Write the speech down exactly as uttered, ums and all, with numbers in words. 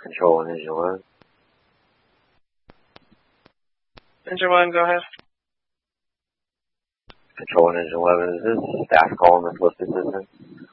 Control one, Engine one. Engine one, go ahead. Control one, Engine eleven, is this staff calling the Swift assistant?